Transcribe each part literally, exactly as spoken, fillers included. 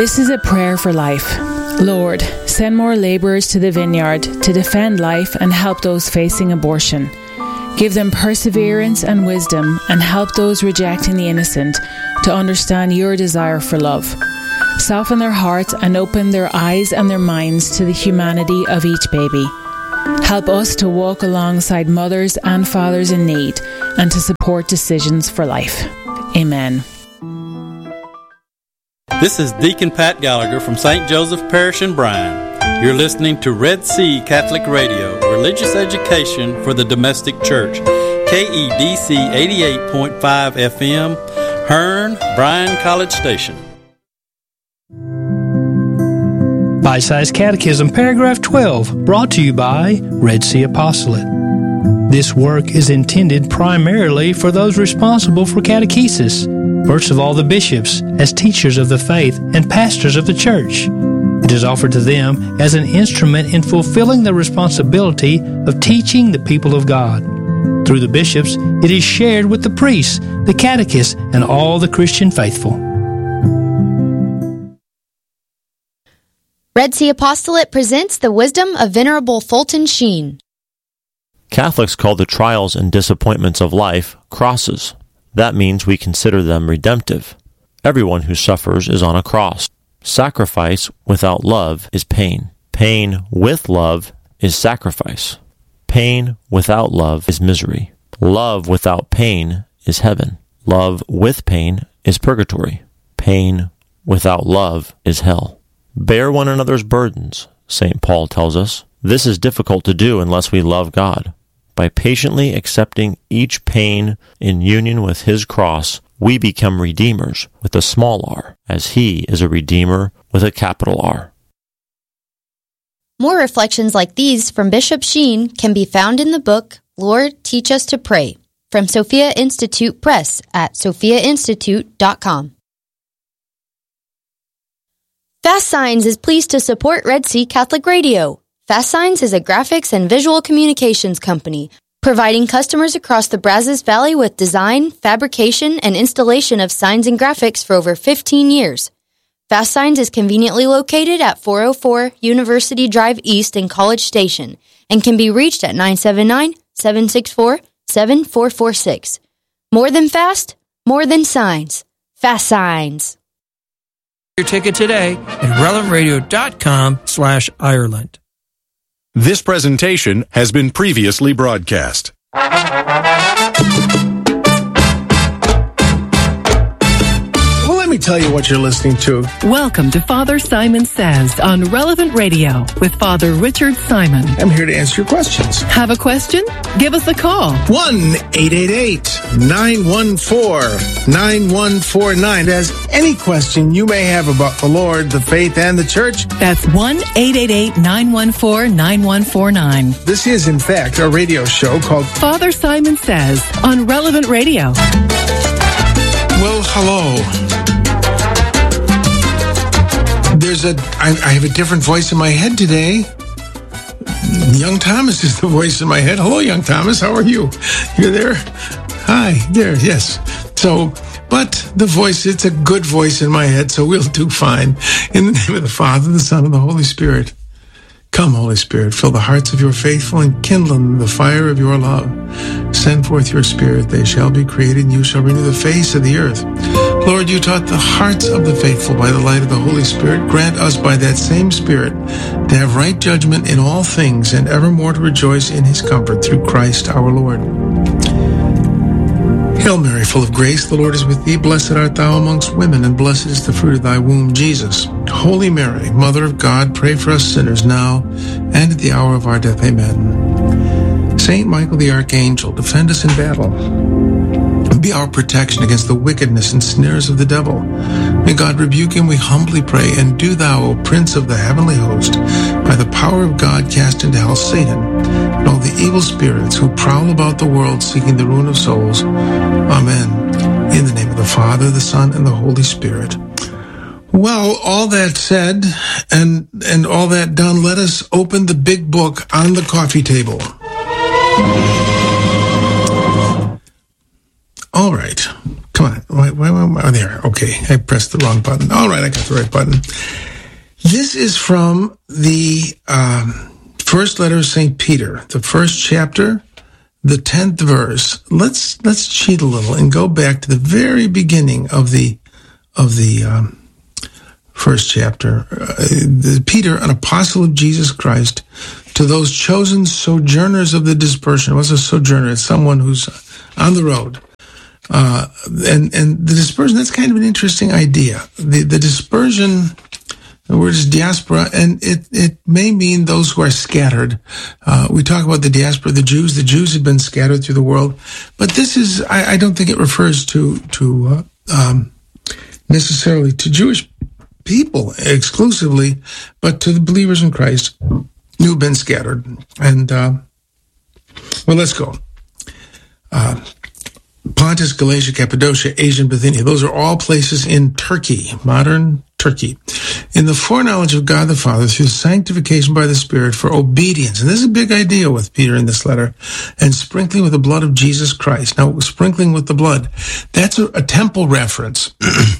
This is a prayer for life. Lord, send more labourers to the vineyard to defend life and help those facing abortion. Give them perseverance and wisdom and help those rejecting the innocent to understand your desire for love. Soften their hearts and open their eyes and their minds to the humanity of each baby. Help us to walk alongside mothers and fathers in need and to support decisions for life. Amen. This is Deacon Pat Gallagher from Saint Joseph Parish in Bryan. You're listening to Red Sea Catholic Radio, religious education for the domestic church. K E D C eighty-eight point five F M, Hearn, Bryan College Station. Bite-Sized Catechism, paragraph twelve, brought to you by Red Sea Apostolate. This work is intended primarily for those responsible for catechesis, first of all the bishops, as teachers of the faith and pastors of the church. It is offered to them as an instrument in fulfilling the responsibility of teaching the people of God. Through the bishops, it is shared with the priests, the catechists, and all the Christian faithful. Red Sea Apostolate presents the wisdom of Venerable Fulton Sheen. Catholics call the trials and disappointments of life crosses. That means we consider them redemptive. Everyone who suffers is on a cross. Sacrifice without love is pain. Pain with love is sacrifice. Pain without love is misery. Love without pain is heaven. Love with pain is purgatory. Pain without love is hell. Bear one another's burdens, Saint Paul tells us. This is difficult to do unless we love God. By patiently accepting each pain in union with His cross, we become redeemers with a small r, as He is a redeemer with a capital R. More reflections like these from Bishop Sheen can be found in the book, Lord, Teach Us to Pray, from Sophia Institute Press at sophia institute dot com. Fast Signs is pleased to support Red Sea Catholic Radio. Fast Signs is a graphics and visual communications company, providing customers across the Brazos Valley with design, fabrication, and installation of signs and graphics for over fifteen years. Fast Signs is conveniently located at four oh four University Drive East in College Station and can be reached at nine seven nine, seven six four, seven four four six. More than fast, more than signs. Fast Signs. Your ticket today at relevant radio dot com slash Ireland. This presentation has been previously broadcast. Well, let me tell you what you're listening to. Welcome to Father Simon Says on Relevant Radio with Father Richard Simon. I'm here to answer your questions. Have a question? Give us a call. one eight eight eight, nine one four, nine one four nine. As any question you may have about the Lord, the faith, and the church. That's one eight eight eight, nine one four, nine one four nine. This is, in fact, a radio show called Father Simon Says on Relevant Radio. Well, hello. There's a, I, I have a different voice in my head today. Young Thomas is the voice in my head. Hello, Young Thomas. How are you? You're there? Hi, there, yes. So, but the voice, it's a good voice in my head, so we'll do fine. In the name of the Father, the Son, and the Holy Spirit. Come, Holy Spirit, fill the hearts of your faithful and kindle in the fire of your love. Send forth your Spirit, they shall be created, and you shall renew the face of the earth. Lord, you taught the hearts of the faithful by the light of the Holy Spirit. Grant us by that same Spirit to have right judgment in all things and evermore to rejoice in his comfort through Christ our Lord. Hail Mary, full of grace, the Lord is with thee. Blessed art thou amongst women, and blessed is the fruit of thy womb, Jesus. Holy Mary, Mother of God, pray for us sinners now and at the hour of our death. Amen. Saint Michael the Archangel, defend us in battle. Be our protection against the wickedness and snares of the devil. May God rebuke him, we humbly pray. And do thou, O Prince of the heavenly host, by the power of God cast into hell Satan and all the evil spirits who prowl about the world seeking the ruin of souls. Amen. In the name of the Father, the Son, and the Holy Spirit. Well, all that said and and all that done, let us open the big book on the coffee table. All right. Come on. Why, why, why, oh, there. Okay. I pressed the wrong button. All right. I got the right button. This is from the um, first letter of Saint Peter, the first chapter, the tenth verse. Let's let's cheat a little and go back to the very beginning of the of the um, first chapter. Uh, Peter, an apostle of Jesus Christ, to those chosen sojourners of the dispersion. What's a sojourner? It's someone who's on the road. Uh, and, and the dispersion, that's kind of an interesting idea. The, the dispersion, the word is diaspora, and it, it may mean those who are scattered. Uh, we talk about the diaspora, the Jews. The Jews have been scattered through the world. But this is, I, I don't think it refers to, to, uh, um, necessarily to Jewish people exclusively, but to the believers in Christ who have been scattered. And, uh, well, let's go. Uh, Pontus, Galatia, Cappadocia, Asia, and Bithynia. Those are all places in Turkey, modern Turkey. In the foreknowledge of God the Father through sanctification by the Spirit for obedience. And this is a big idea with Peter in this letter. And sprinkling with the blood of Jesus Christ. Now, sprinkling with the blood, that's a, a temple reference.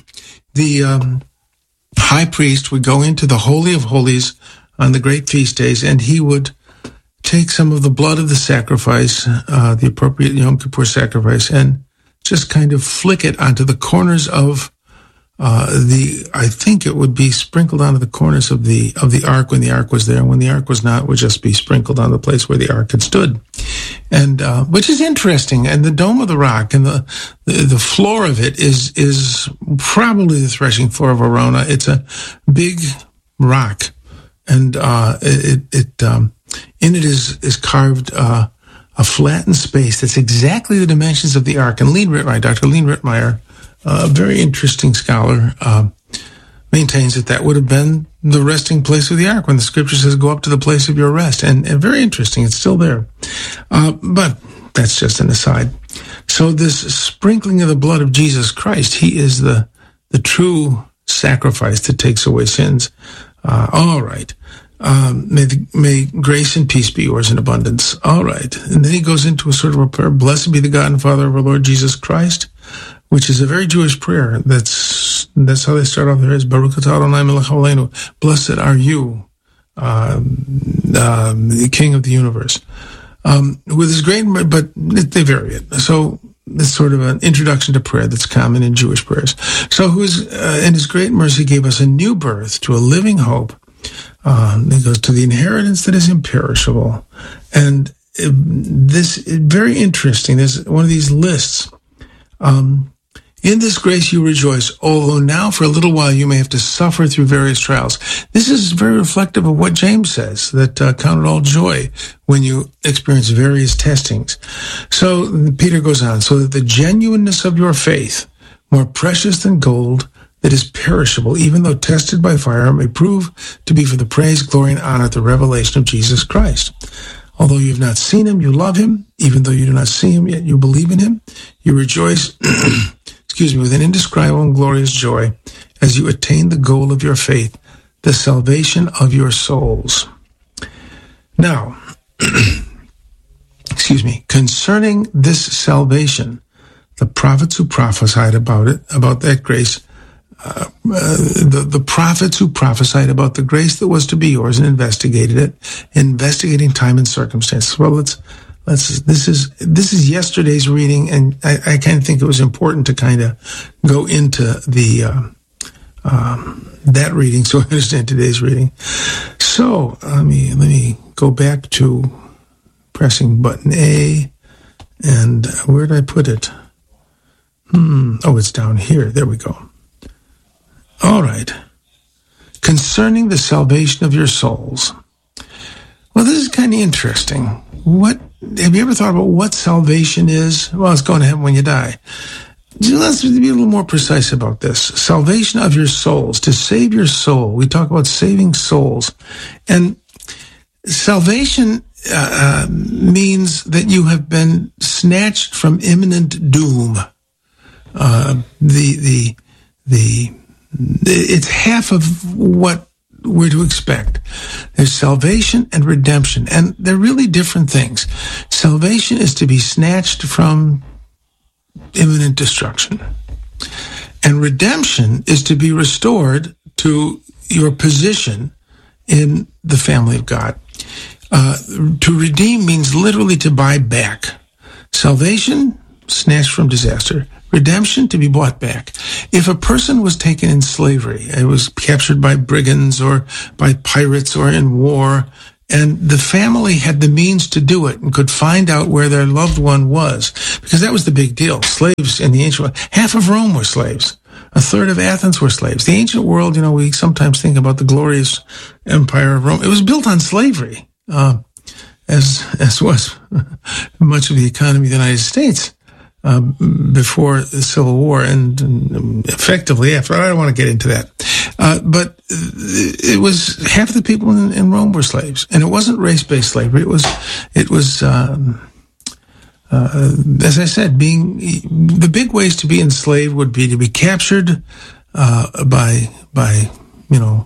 the um, high priest would go into the Holy of Holies on the great feast days, and he would take some of the blood of the sacrifice, uh, the appropriate Yom Kippur sacrifice, and just kind of flick it onto the corners of uh, the, I think it would be sprinkled onto the corners of the of the ark when the ark was there. And when the ark was not, it would just be sprinkled on the place where the ark had stood. And, uh, which is interesting. And the Dome of the Rock and the, the, the floor of it is, is probably the threshing floor of Arona. It's a big rock. And, uh, it, it, um, in it is, is carved, uh, a flattened space that's exactly the dimensions of the ark. And Lean Rittmeyer, Doctor Lean Rittmeyer, uh, a very interesting scholar, uh, maintains that that would have been the resting place of the ark when the scripture says, go up to the place of your rest. And, and very interesting. It's still there. Uh, but that's just an aside. So this sprinkling of the blood of Jesus Christ, he is the, the true sacrifice that takes away sins. Uh, all right. Um, may, the, may grace and peace be yours in abundance. All right. And then he goes into a sort of a prayer. Blessed be the God and Father of our Lord Jesus Christ, which is a very Jewish prayer. That's, that's how they start off there is Baruch atah Adonai melech haoleinu. Blessed are you, um, um, the King of the universe. Um, with his great, but they vary it. So it's sort of an introduction to prayer that's common in Jewish prayers. So who is, uh, in his great mercy gave us a new birth to a living hope. Um, it goes to the inheritance that is imperishable. And it, this is very interesting. There's one of these lists. Um, in this grace you rejoice, although now for a little while you may have to suffer through various trials. This is very reflective of what James says, that uh, count it all joy when you experience various testings. So Peter goes on, so that the genuineness of your faith, more precious than gold, that is perishable, even though tested by fire, may prove to be for the praise, glory, and honor at the revelation of Jesus Christ. Although you have not seen him, you love him. Even though you do not see him, yet you believe in him. You rejoice, excuse me, with an indescribable and glorious joy as you attain the goal of your faith, the salvation of your souls. Now, excuse me, concerning this salvation, the prophets who prophesied about it, about that grace, Uh, uh, the, the prophets who prophesied about the grace that was to be yours and investigated it, investigating time and circumstances. Well, let's, let's, this is, this is yesterday's reading, and I, I kind of think it was important to kind of go into the, uh, um, that reading so I understand today's reading. So, let me, let me go back to pressing button A, and where did I put it? Hmm, oh, it's down here. There we go. All right. Concerning the salvation of your souls. Well, this is kind of interesting. What, have you ever thought about what salvation is? Well, it's going to happen when you die. Let's be a little more precise about this. Salvation of your souls, to save your soul. We talk about saving souls. And salvation uh, means that you have been snatched from imminent doom. Uh, the, the, the, It's half of what we're to expect. There's salvation and redemption, and they're really different things. Salvation is to be snatched from imminent destruction. And redemption is to be restored to your position in the family of God. Uh, to redeem means literally to buy back. Salvation, snatched from disaster. Redemption, to be bought back. If a person was taken in slavery, it was captured by brigands or by pirates or in war, and the family had the means to do it and could find out where their loved one was, because that was the big deal. Slaves in the ancient world, half of Rome were slaves. A third of Athens were slaves. The ancient world, you know, we sometimes think about the glorious empire of Rome. It was built on slavery, uh, as as was much of the economy of the United States. Uh, before the Civil War and, and effectively after. I don't want to get into that. Uh, but it was half the people in, in Rome were slaves, and it wasn't race-based slavery. It was, it was, um, uh, as I said, being, the big ways to be enslaved would be to be captured, uh, by, by, you know,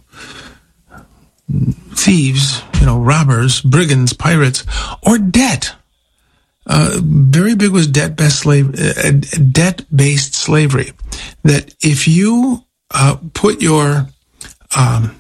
thieves, you know, robbers, brigands, pirates, or debt. Uh, very big was debt-based slave, uh, debt-based slavery. That if you uh, put your, um,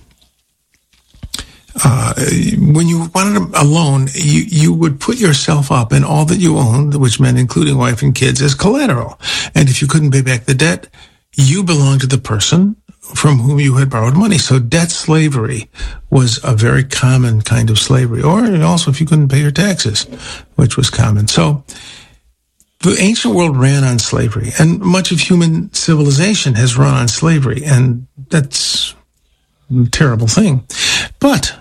uh, when you wanted a loan, you you would put yourself up and all that you owned, which meant including wife and kids, as collateral. And if you couldn't pay back the debt, you belonged to the person from whom you had borrowed money. So debt slavery was a very common kind of slavery. Or also if you couldn't pay your taxes, which was common. So the ancient world ran on slavery, and much of human civilization has run on slavery, and that's a terrible thing. But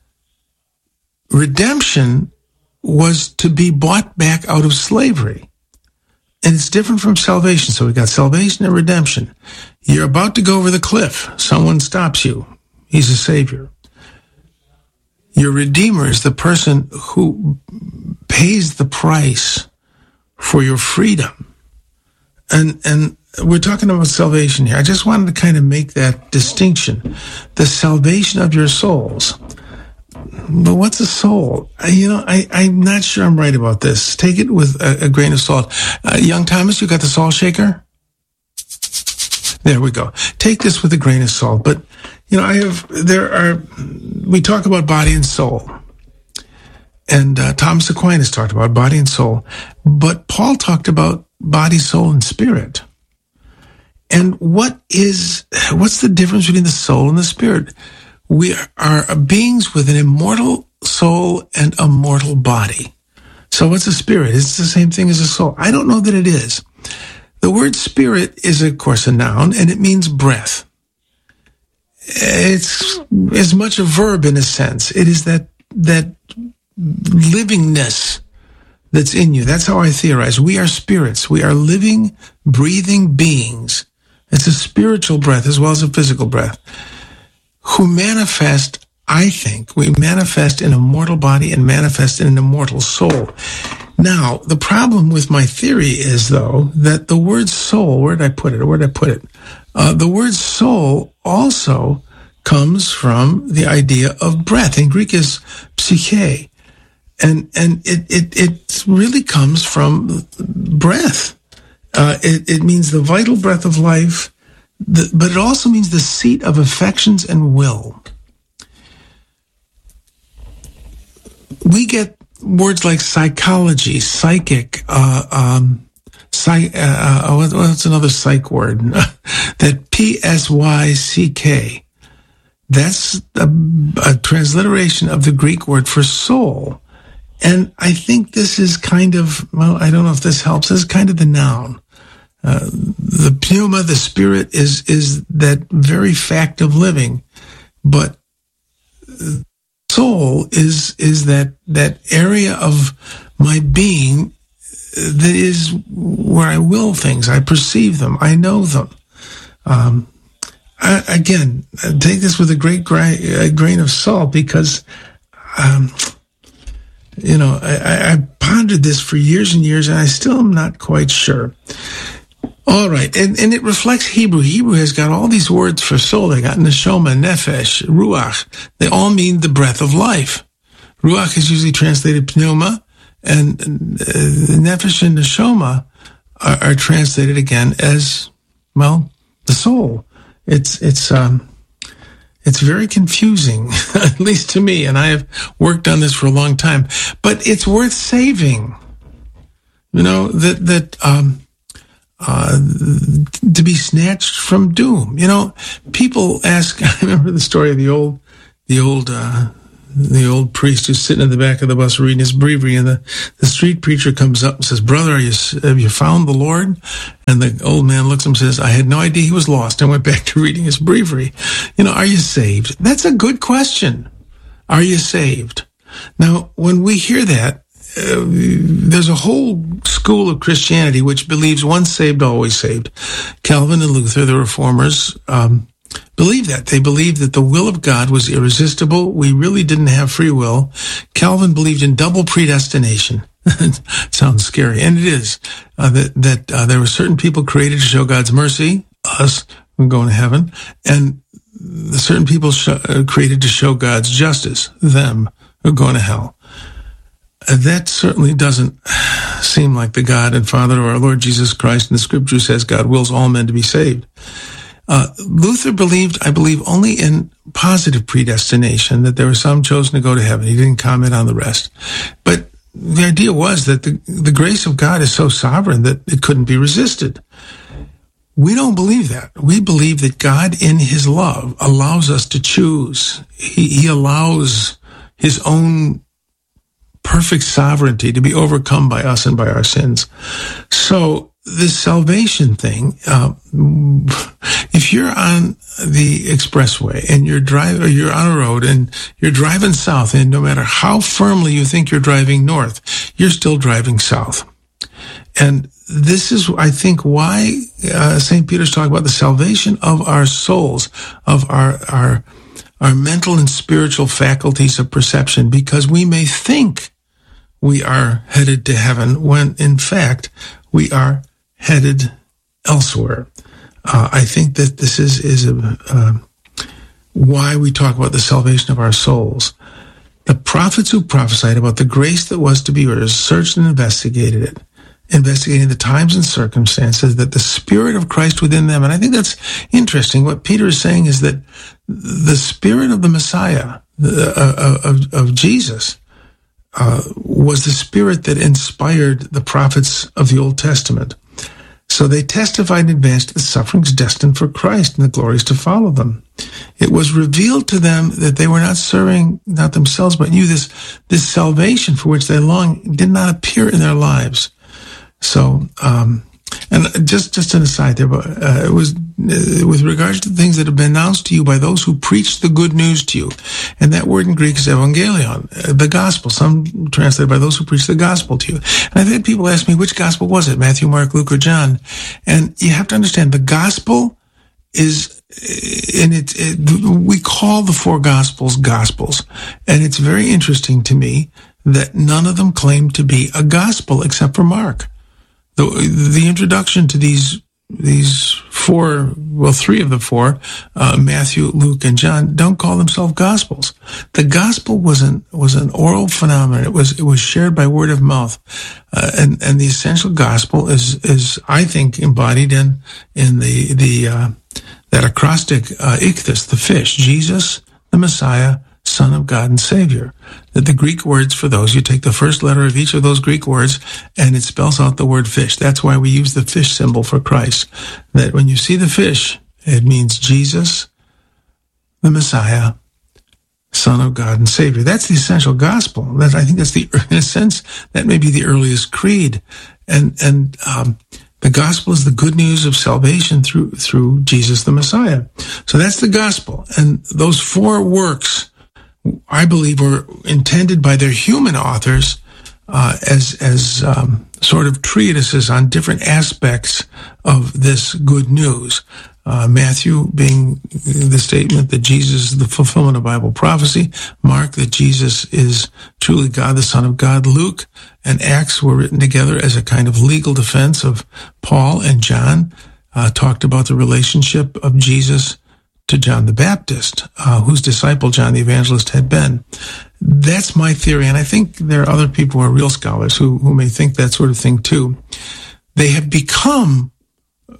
redemption was to be bought back out of slavery. And it's different from salvation. So we got salvation and redemption. You're about to go over the cliff. Someone stops you. He's a savior. Your redeemer is the person who pays the price for your freedom. And, and we're talking about salvation here. I just wanted to kind of make that distinction. The salvation of your souls. But what's a soul? I, you know, I, I'm not sure I'm right about this. Take it with a, a grain of salt. Uh, young Thomas, you got the salt shaker? There we go. Take this with a grain of salt. But, you know, I have, there are, we talk about body and soul. And uh, Thomas Aquinas talked about body and soul. But Paul talked about body, soul, and spirit. And what is, what's the difference between the soul and the spirit? We are beings with an immortal soul and a mortal body. So what's a spirit? It's the same thing as a soul. I don't know that it is. The word spirit is, of course, a noun, and it means breath. It's as much a verb in a sense. It is that, that livingness that's in you. That's how I theorize. We are spirits. We are living, breathing beings. It's a spiritual breath as well as a physical breath, who manifest, I think, we manifest in a mortal body and manifest in an immortal soul. Now, the problem with my theory is, though, that the word soul, where did I put it, or where did I put it? Uh, the word soul also comes from the idea of breath. In Greek is psyche. And, and it, it, it really comes from breath. Uh, it, it means the vital breath of life. The, but it also means the seat of affections and will. We get words like psychology, psychic, uh, um, psych, uh, uh, what's another psych word? That P S Y C K. That's a, a transliteration of the Greek word for soul. And I think this is kind of, well, I don't know if this helps. This is kind of the noun. Uh, the pneuma, the spirit, is is that very fact of living, but soul is is that that area of my being that is where I will things, I perceive them, I know them. Um, I, again, take this with a great gra- a grain of salt, because um, you know I, I pondered this for years and years, and I still am not quite sure. All right, and, and it reflects Hebrew. Hebrew has got all these words for soul. They got neshama, nefesh, ruach. They all mean the breath of life. Ruach is usually translated pneuma, and uh, nefesh and neshama are, are translated again as Well, the soul. It's it's um, it's very confusing, at least to me, and I have worked on this for a long time. But it's worth saving. You know, that that um, uh, to be snatched from doom. You know, people ask. I remember the story of the old the old. Uh, the old priest who's sitting in the back of the bus reading his breviary, and the, the street preacher comes up and says, "Brother, are you, have you found the Lord?" And the old man looks at him and says, "I had no idea he was lost," and went back to reading his breviary. You know, are you saved? That's a good question. Are you saved? Now, when we hear that, uh, there's a whole school of Christianity which believes once saved, always saved. Calvin and Luther, the reformers, um, believe that. They believed that the will of God was irresistible. We really didn't have free will. Calvin believed in double predestination. It sounds scary, and it is. Uh, that that uh, there were certain people created to show God's mercy, us, we're going to heaven, and certain people sh- uh, created to show God's justice, them, who are going to hell. Uh, that certainly doesn't seem like the God and Father of our Lord Jesus Christ. And the Scripture says God wills all men to be saved. Uh, Luther believed, I believe, only in positive predestination, that there were some chosen to go to heaven. He didn't comment on the rest. But the idea was that the, the grace of God is so sovereign that it couldn't be resisted. We don't believe that. We believe that God, in his love, allows us to choose. He, he allows his own perfect sovereignty to be overcome by us and by our sins. So, this salvation thing, uh, if you're on the expressway and you're driving, or you're on a road and you're driving south, and no matter how firmly you think you're driving north, you're still driving south. And this is, I think, why uh, Saint Peter's talking about the salvation of our souls, of our our our mental and spiritual faculties of perception, because we may think we are headed to heaven when, in fact, we are headed elsewhere. Uh, I think that this is is a, uh, why we talk about the salvation of our souls. The prophets who prophesied about the grace that was to be yours searched and investigated it, investigating the times and circumstances, that the Spirit of Christ within them. And I think that's interesting. What Peter is saying is that the Spirit of the Messiah, uh, of, of Jesus, uh, was the Spirit that inspired the prophets of the Old Testament. So they testified in advance to the sufferings destined for Christ and the glories to follow them. It was revealed to them that they were not serving not themselves but you. This this salvation for which they long did not appear in their lives. So, um, and just just an aside there, but uh, it was uh, with regards to things that have been announced to you by those who preach the good news to you. And that word in Greek is evangelion, uh, the gospel. Some translate by those who preach the gospel to you. And I've had people ask me, which gospel was it? Matthew, Mark, Luke, or John? And you have to understand, the gospel is, and it, it we call the four gospels gospels. And it's very interesting to me that none of them claim to be a gospel except for Mark. The, the introduction to these these four, well, three of the four, uh, Matthew, Luke, and John, don't call themselves gospels. The gospel was an was an oral phenomenon. It was it was shared by word of mouth, uh, and and the essential gospel is is I think embodied in in the the uh, that acrostic uh, ichthys, the fish, Jesus, the Messiah, Son of God and Savior. That the Greek words for those, you take the first letter of each of those Greek words and it spells out the word fish. That's why we use the fish symbol for Christ. That when you see the fish, it means Jesus, the Messiah, Son of God and Savior. That's the essential gospel. That, I think that's the, in a sense, that may be the earliest creed. And, and, um, the gospel is the good news of salvation through, through Jesus, the Messiah. So that's the gospel. And those four works, I believe, were intended by their human authors uh, as as um, sort of treatises on different aspects of this good news. Uh, Matthew being the statement that Jesus is the fulfillment of Bible prophecy. Mark, that Jesus is truly God, the Son of God. Luke and Acts were written together as a kind of legal defense of Paul, and John uh, talked about the relationship of Jesus to John the Baptist, uh, whose disciple John the Evangelist had been. That's my theory, and I think there are other people who are real scholars who, who may think that sort of thing too. They have become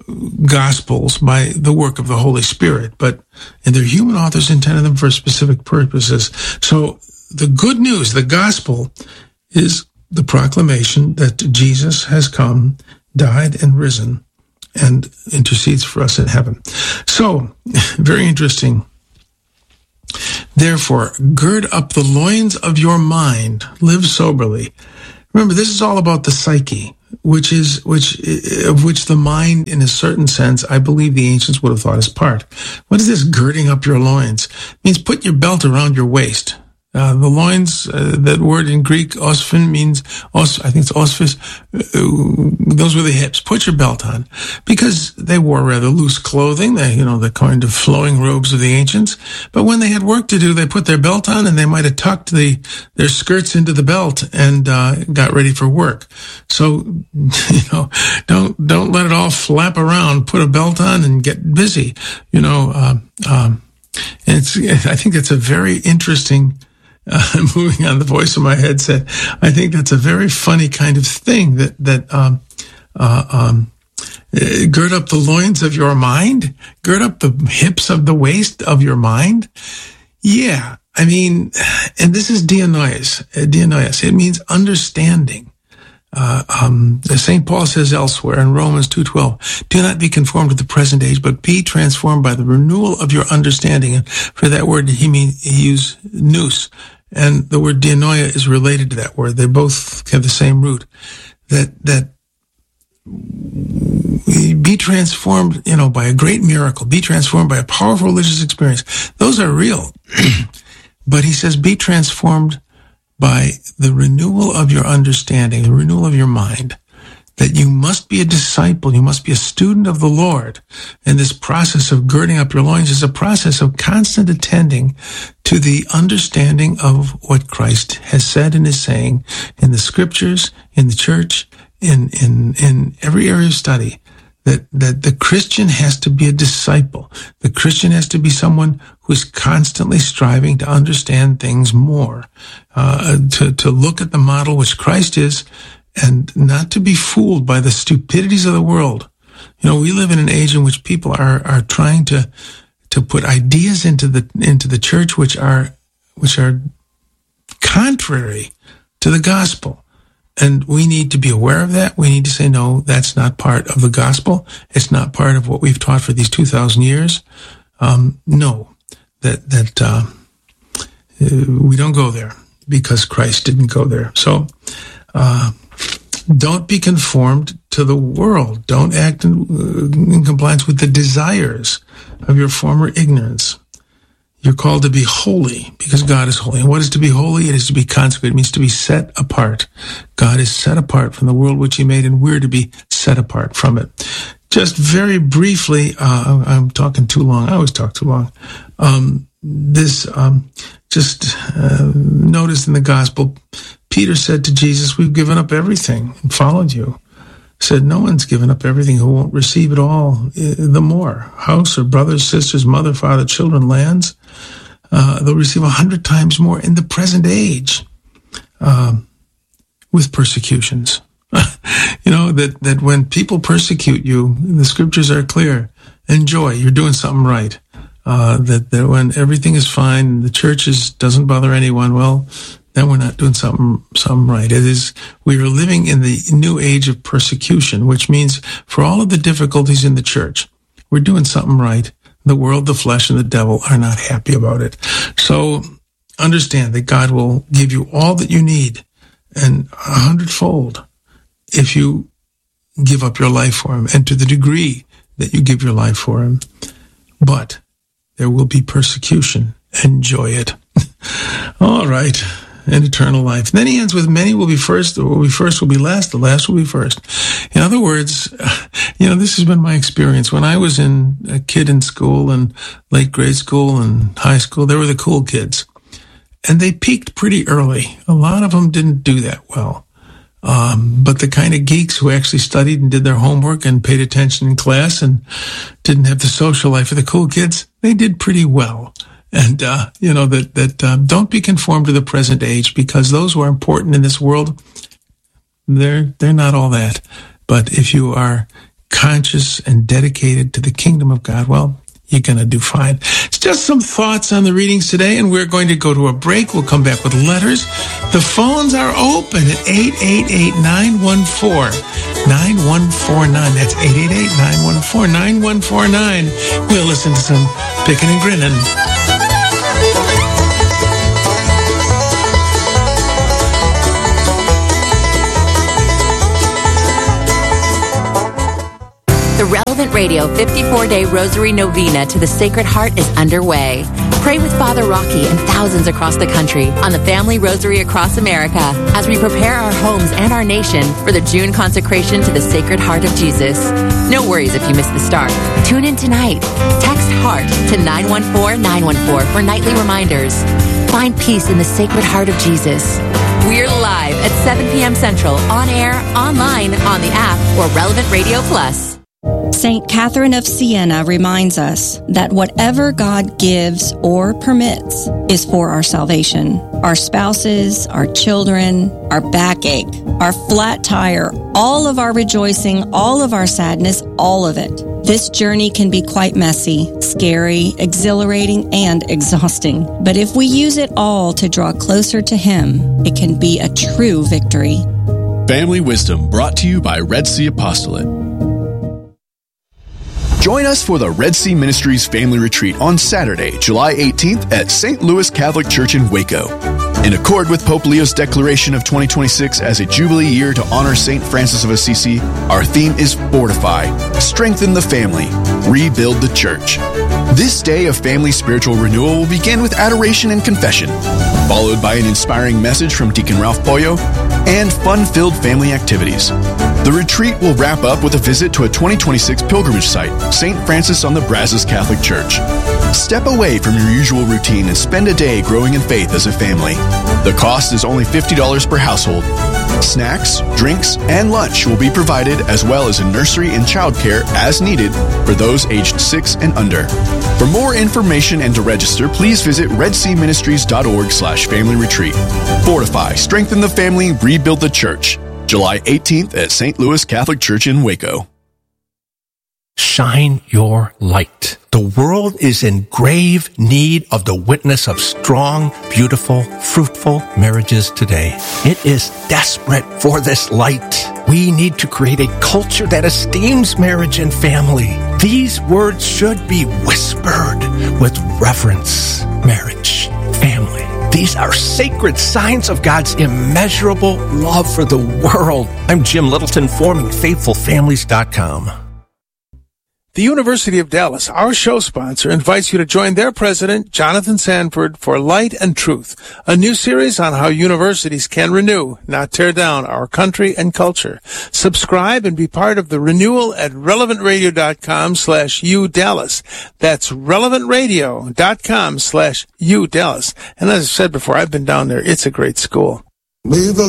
Gospels by the work of the Holy Spirit, but and their human authors intended them for specific purposes. So the good news, the gospel, is the proclamation that Jesus has come, died, and risen, and intercedes for us in heaven. So, very interesting. Therefore, gird up the loins of your mind, live soberly. Remember, this is all about the psyche, which is which of which the mind, in a certain sense, I believe the ancients would have thought is part. What is this girding up your loins? It means put your belt around your waist. Uh, the loins, uh, that word in Greek, osphin, means, os, I think it's ospis, uh, those were the hips. Put your belt on. Because they wore rather loose clothing, they, you know, the kind of flowing robes of the ancients. But when they had work to do, they put their belt on and they might have tucked the, their skirts into the belt and, uh, got ready for work. So, you know, don't, don't let it all flap around. Put a belt on and get busy. You know, um, um, it's, I think it's a very interesting, Uh, moving on the voice of my headset, I think that's a very funny kind of thing that, that, um, uh, um, uh, gird up the loins of your mind, gird up the hips of the waist of your mind. Yeah. I mean, and this is dianoias, uh, dianoias. It means understanding. Uh, um, Saint Paul says elsewhere in Romans two twelve, do not be conformed to the present age, but be transformed by the renewal of your understanding. And for that word, he mean, he used nous. And the word dianoia is related to that word. They both have the same root. That, that, be transformed, you know, by a great miracle, be transformed by a powerful religious experience. Those are real. But he says, be transformed by the renewal of your understanding, the renewal of your mind, that you must be a disciple, you must be a student of the Lord. And this process of girding up your loins is a process of constant attending to the understanding of what Christ has said and is saying in the scriptures, in the church, in, in, in every area of study. That, that the Christian has to be a disciple. The Christian has to be someone who's constantly striving to understand things more, uh, to, to look at the model which Christ is, and not to be fooled by the stupidities of the world. You know, we live in an age in which people are, are trying to, to put ideas into the, into the church which are, which are contrary to the gospel. And we need to be aware of that. We need to say, no, that's not part of the gospel. It's not part of what we've taught for these two thousand years. Um, no, that, that, uh, we don't go there because Christ didn't go there. So, uh, don't be conformed to the world. Don't act in, uh, in compliance with the desires of your former ignorance. You're called to be holy because God is holy. And what is to be holy? It is to be consecrated. It means to be set apart. God is set apart from the world which he made, and we're to be set apart from it. Just very briefly, uh, I'm talking too long. I always talk too long. Um, this, um, just uh, notice in the gospel, Peter said to Jesus, we've given up everything and followed you. Said, no one's given up everything who won't receive it all, the more. House or brothers, sisters, mother, father, children, lands. Uh, they'll receive a hundred times more in the present age, um, with persecutions. You know, that, that when people persecute you, the scriptures are clear. Enjoy, you're doing something right. Uh, that, that when everything is fine, the church is, doesn't bother anyone, well, then we're not doing something, something right. It is, we are living in the new age of persecution, which means for all of the difficulties in the church, we're doing something right. The world, the flesh, and the devil are not happy about it. So understand that God will give you all that you need and a hundredfold if you give up your life for him and to the degree that you give your life for him. But there will be persecution. Enjoy it. All right. And eternal life. And then he ends with, many will be first, the will be first will be last, the last will be first. In other words, you know, this has been my experience. When I was in a kid in school and late grade school and high school, they were the cool kids. And they peaked pretty early. A lot of them didn't do that well. Um, but the kind of geeks who actually studied and did their homework and paid attention in class and didn't have the social life of the cool kids, they did pretty well. And, uh, you know, that, that, um, don't be conformed to the present age because those who are important in this world, they're, they're not all that. But if you are conscious and dedicated to the kingdom of God, well, you're going to do fine. It's just some thoughts on the readings today, and we're going to go to a break. We'll come back with letters. The phones are open at eight eight eight, nine one four, nine one four nine. That's eight eight eight, nine one four, nine one four nine. We'll listen to some picking and grinning. The Relevant Radio fifty-four day Rosary Novena to the Sacred Heart is underway. Pray with Father Rocky and thousands across the country on the Family Rosary across America as we prepare our homes and our nation for the June consecration to the Sacred Heart of Jesus. No worries if you missed the start. Tune in tonight. Text HEART to nine one four, nine one four for nightly reminders. Find peace in the Sacred Heart of Jesus. We're live at seven p.m. Central, on air, online, on the app, or Relevant Radio Plus. Saint Catherine of Siena reminds us that whatever God gives or permits is for our salvation. Our spouses, our children, our backache, our flat tire, all of our rejoicing, all of our sadness, all of it. This journey can be quite messy, scary, exhilarating, and exhausting. But if we use it all to draw closer to Him, it can be a true victory. Family Wisdom, brought to you by Red Sea Apostolate. Join us for the Red Sea Ministries Family Retreat on Saturday, July eighteenth at Saint Louis Catholic Church in Waco. In accord with Pope Leo's declaration of twenty twenty-six as a Jubilee year to honor Saint Francis of Assisi, our theme is Fortify, Strengthen the Family, Rebuild the Church. This day of family spiritual renewal will begin with adoration and confession, followed by an inspiring message from Deacon Ralph Pollo and fun-filled family activities. The retreat will wrap up with a visit to a twenty twenty-six pilgrimage site, Saint Francis on the Brazos Catholic Church. Step away from your usual routine and spend a day growing in faith as a family. The cost is only fifty dollars per household. Snacks, drinks, and lunch will be provided, as well as a nursery and childcare as needed for those aged six and under. For more information and to register, please visit redseaministries.org slash family retreat. Fortify, strengthen the family, rebuild the church. July eighteenth at Saint Louis Catholic Church in Waco. Shine your light. The world is in grave need of the witness of strong, beautiful, fruitful marriages today. It is desperate for this light. We need to create a culture that esteems marriage and family. These words should be whispered with reverence. Marriage, family. These are sacred signs of God's immeasurable love for the world. I'm Jim Littleton, forming faithful families dot com. The University of Dallas, our show sponsor, invites you to join their president, Jonathan Sanford, for Light and Truth, a new series on how universities can renew, not tear down, our country and culture. Subscribe and be part of the renewal at relevantradio.com slash udallas. That's relevantradio.com slash udallas. And as I said before, I've been down there. It's a great school. May the